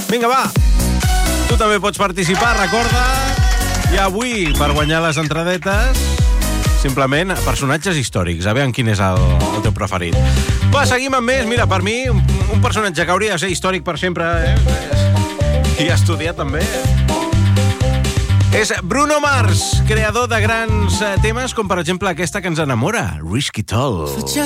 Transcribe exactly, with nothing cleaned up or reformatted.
Vinga, va! Tu també pots participar, recorda. I avui, per guanyar les entradetes, simplement personatges històrics. A veure quin és el, el teu preferit. Va, seguim amb més. Mira, per mi, un, un personatge que hauria de ser històric per sempre, eh? I estudiat també. És Bruno Mars, creador de grans temes, com per exemple aquesta que ens enamora, Risky Toll.